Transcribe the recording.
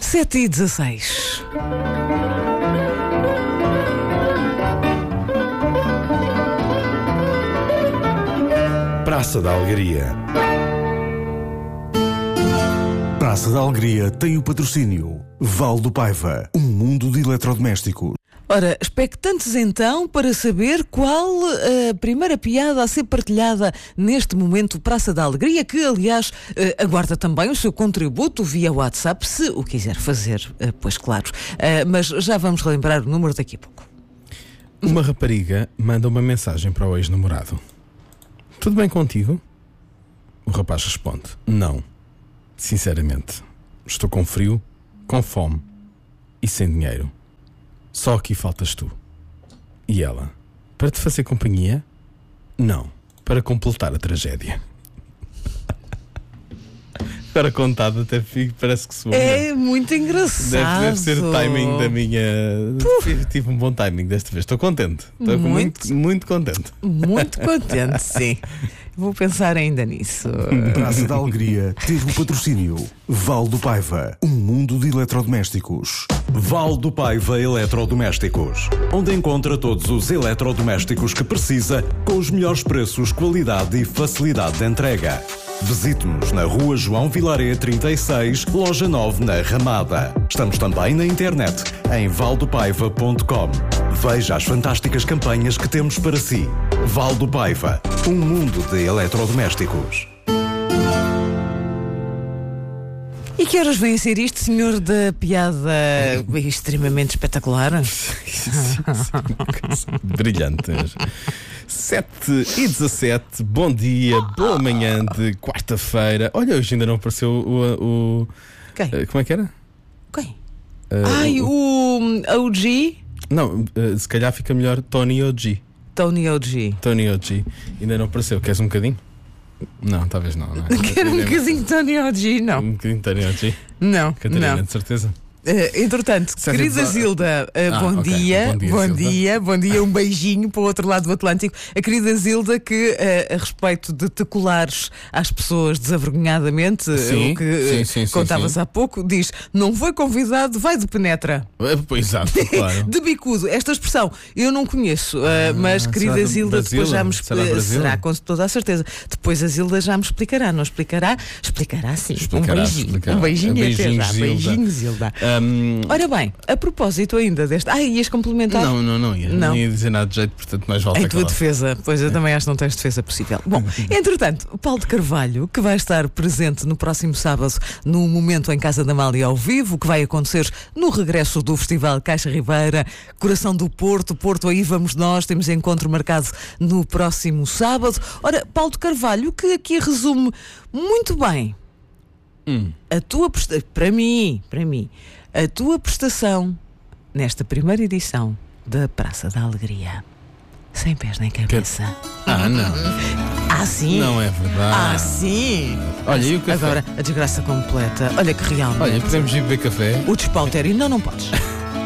7h16. Praça da Alegria. Praça da Alegria tem o patrocínio Val do Paiva, um mundo de eletrodomésticos. Ora, expectantes então para saber qual a primeira piada a ser partilhada neste momento Praça da Alegria, que aliás aguarda também o seu contributo via WhatsApp, se o quiser fazer, pois claro. Mas já vamos relembrar o número daqui a pouco. Uma rapariga manda uma mensagem para o ex-namorado: tudo bem contigo? O rapaz responde: não, sinceramente, estou com frio, com fome e sem dinheiro. Só aqui faltas tu. E ela: para te fazer companhia? Não, para completar a tragédia. Agora contado até fico, parece que sou. É muito engraçado. Deve ser o timing da minha. Tive um bom timing desta vez. Estou contente. Estou muito contente. Muito contente, sim. Vou pensar ainda nisso. Praça da Alegria teve o patrocínio Val do Paiva, um mundo de eletrodomésticos. Val do Paiva Eletrodomésticos, onde encontra todos os eletrodomésticos que precisa, com os melhores preços, qualidade e facilidade de entrega. Visite-nos na Rua João Vilaré 36, Loja 9, na Ramada. Estamos também na internet, em valdopaiva.com. Veja as fantásticas campanhas que temos para si. Val do Paiva, um mundo de eletrodomésticos. E que horas vem a ser isto, senhor da piada extremamente espetacular? Brilhante. 7h17, bom dia, boa manhã de quarta-feira. Olha, hoje ainda não apareceu o Quem? Como é que era? Quem? O OG? Não, se calhar fica melhor Tony OG. Tony OG. Tony OG. Ainda não apareceu. Queres um bocadinho? Não, talvez não. Quero um bocadinho de Tony OG, não. Um bocadinho de Tony OG? Não, Catarina, não. de certeza. Entretanto, querida Zilda, bom dia, bom dia, um beijinho para o outro lado do Atlântico. A querida Zilda, que a respeito de te colares às pessoas desavergonhadamente, sim, o que contavas há pouco, diz: não foi convidado, vai de penetra. Exato, claro. De bicudo, esta expressão eu não conheço, mas querida Zilda, depois já me será com toda a certeza. Depois a Zilda já me explicará, não explicará? Explicará sim. Explicará. Um beijinho até já. Zilda. Beijinho, Zilda. Ora bem, a propósito ainda desta. Ias complementar? Não ia. Não ia dizer nada de jeito, portanto, mais vale em tua defesa, pois eu também acho que não tens defesa possível. Bom, entretanto, o Paulo de Carvalho, que vai estar presente no próximo sábado no Momento em Casa da Amália ao vivo, que vai acontecer no regresso do Festival Caixa Ribeira, Coração do Porto, aí vamos nós, temos encontro marcado no próximo sábado. Ora, Paulo de Carvalho, que aqui resume muito bem a tua para mim, a tua prestação nesta primeira edição da Praça da Alegria. Sem pés nem cabeça. Não. Sim. Não é verdade. Sim. Olha, e o café? Agora, a desgraça completa. Olha que real. Olha, podemos ir beber café? O despautério. Não podes.